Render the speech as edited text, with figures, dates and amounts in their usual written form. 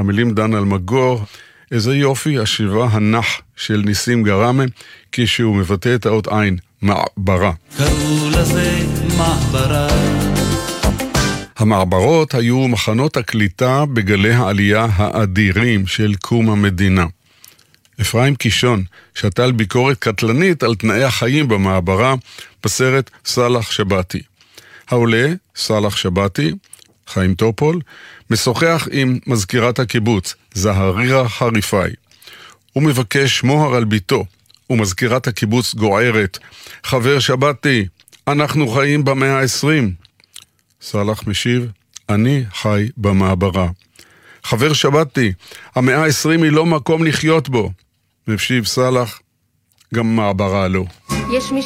המילים דן אלמגור. איזה יופי השירה הנח של ניסים גרמה, כשהוא מבטא את האות עין, מעברה. קראו לזה מעברה. המעברות היו מחנות הקליטה בגלי העלייה האדירים של קום המדינה. אפרים קישון שתל ביקורת קטלנית על תנאי החיים במעברה בסרט סלח שבתי. העולה, סלח שבתי, חיים טופול, משוחח עם מזכירת הקיבוץ, זהרירה חריפאי. הוא מבקש מוהר על ביתו, ומזכירת הקיבוץ גוערת, חבר שבתי, אנחנו חיים במאה ה-20. סלח משיב, אני חי במעברה. חבר שבתי, המאה ה-20 היא לא מקום לחיות בו. משיב סלח, גם מעברה לא. יש מי